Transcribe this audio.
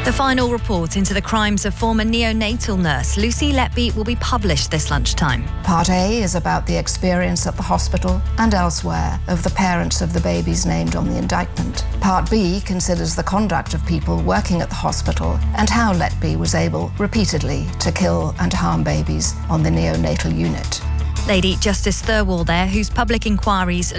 The final report into the crimes of former neonatal nurse Lucy Letby will be published this lunchtime. Part A is about the experience at the hospital and elsewhere of the parents of the babies named on the indictment. Part B considers the conduct of people working at the hospital and how Letby was able repeatedly to kill and harm babies on the neonatal unit. Lady Justice Thirlwall there, whose public inquiries